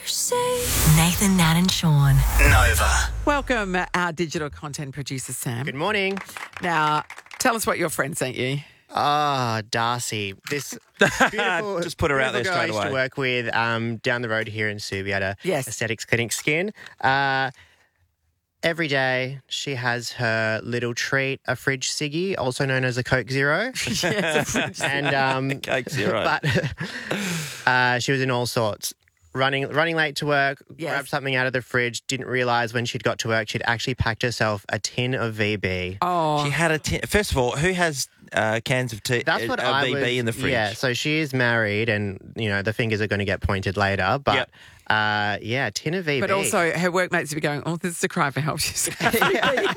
Nathan, Nat and Sean. Nova. Welcome, our digital content producer, Sam. Good morning. Now, tell us what your friend sent you. Darcy. This beautiful, Just put her out there beautiful girl straight I used away. to work with down the road here in Subi at a Yes. aesthetics clinic, Skin. Every day she has her little treat, a fridge ciggy, also known as a Coke Zero. And Coke Zero. But she was in all sorts. Running late to work, Yes. grabbed something out of the fridge, didn't realise when she'd got to work she'd actually packed herself a tin of VB. Oh, She had a First of all, who has cans of tea, That's what I VB was, in the fridge? Yeah, so she is married and, the fingers are going to get pointed later. But, a tin of VB. but also her workmates would be going, oh, this is a cry for help. She's what do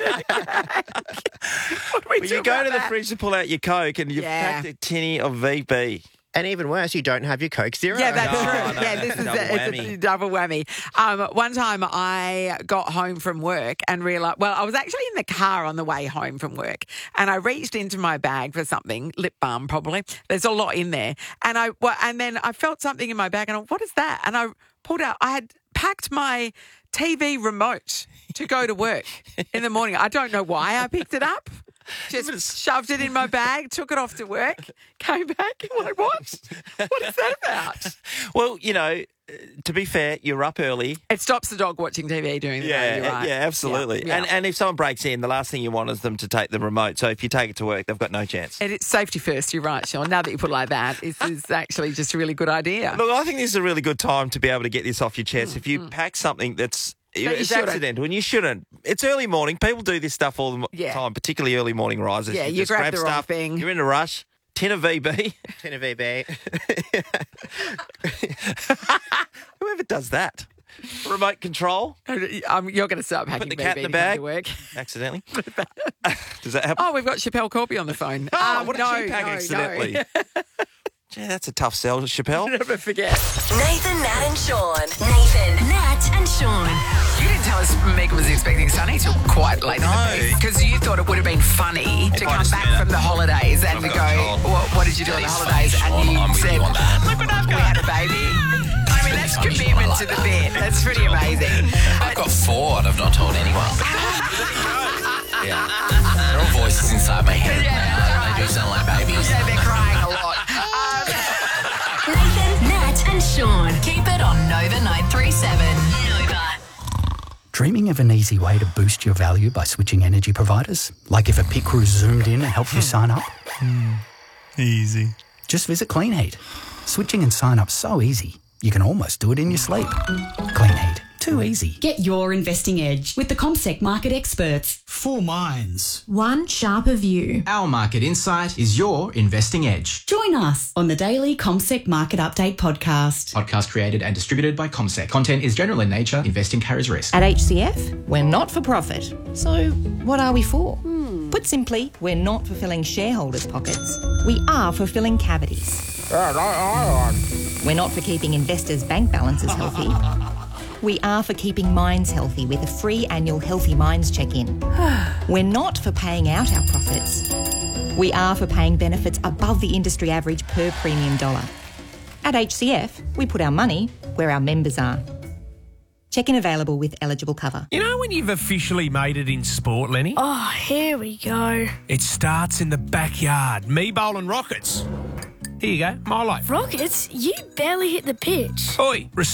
we Well, do you go about to the that? fridge to pull out your Coke and you've Yeah. packed a tinny of VB. And even worse, you don't have your Coke Zero. Yeah, that's No, true. no, Yeah, this is double it's a whammy. double whammy. One time I got home from work and realised, well, I was actually in the car on the way home from work and I reached into my bag for something, lip balm probably. There's a lot in there. And then I felt something in my bag and I, what is that? And I pulled out, I had packed my TV remote to go to work in the morning. I don't know why I picked it up. Just shoved it in my bag, took it off to work, came back, and like, what? What is that about? Well, to be fair, you're up early. It stops the dog watching TV during the day, you're right. Yeah, absolutely. Yeah. And if someone breaks in, the last thing you want is them to take the remote. So if you take it to work, they've got no chance. And it's safety first, you're right, Sean. Now that you put it like that, this is actually just a really good idea. Look, I think this is a really good time to be able to get this off your chest. If you pack something that's you it's shouldn't. accidental and you shouldn't. It's early morning. People do this stuff all the Yeah. time, particularly early morning risers. Yeah, you just grab the wrong stuff, thing. You're in a rush. Tin of VB. Tin of VB. Whoever does that. Remote control. You're going to start packing Put the cat in BB the to come bag. to work. Accidentally. Does that happen? Oh, we've got Chappelle Corby on the phone. What did she pack accidentally? Gee, that's a tough sell, Chappelle. Never forget. Nathan, Nat and Sean. Nathan, Nat and Sean. You didn't tell us Meg was expecting Sunny till quite late in the piece because you thought it would have been funny to come back from the holidays and to go, what did you do on the holidays? And you said, look what I've got. We had a baby. I mean, that's commitment to the bit. That's pretty amazing. I've got 4 and I've not told anyone. Yeah. There are voices inside my head. They do sound like babies. Yeah, they're crying a lot. Nathan, Nat and Sean. Keep it on Nova 937. Nova. Dreaming of an easy way to boost your value by switching energy providers? Like if a pit crew zoomed in and helped you sign up? Easy. Just visit Clean Heat. Switching and sign up so easy, you can almost do it in your sleep. Clean Heat. Too easy. Get your investing edge with the CommSec market experts. 4 minds. One sharper view. Our market insight is your investing edge. Join us on the daily CommSec Market Update podcast. Podcast created and distributed by CommSec. Content is general in nature. Investing carries risk. At HCF, we're not for profit. So what are we for? Put simply, we're not for filling shareholders' pockets. We are for filling cavities. We're not for keeping investors' bank balances healthy. We are for keeping minds healthy with a free annual Healthy Minds check-in. We're not for paying out our profits. We are for paying benefits above the industry average per premium dollar. At HCF, we put our money where our members are. Check-in available with eligible cover. You know when you've officially made it in sport, Lenny? Oh, here we go. It starts in the backyard. Me bowling rockets. Here you go, my life. Rockets? You barely hit the pitch. Oi,